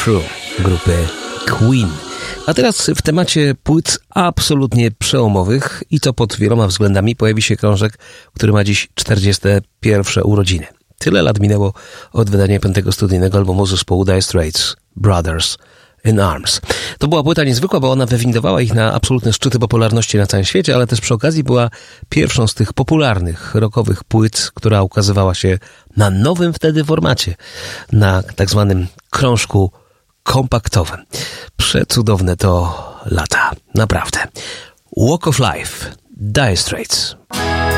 Through grupy Queen. A teraz w temacie płyt absolutnie przełomowych i to pod wieloma względami pojawi się krążek, który ma dziś 41. urodziny. Tyle lat minęło od wydania 5. studyjnego albumu zespołu Dire Straits, Brothers in Arms. To była płyta niezwykła, bo ona wywindowała ich na absolutne szczyty popularności na całym świecie, ale też przy okazji była pierwszą z tych popularnych rockowych płyt, która ukazywała się na nowym wtedy formacie, na tak zwanym krążku kompaktowym. Przecudowne to lata, naprawdę. Walk of Life, Dire Straits.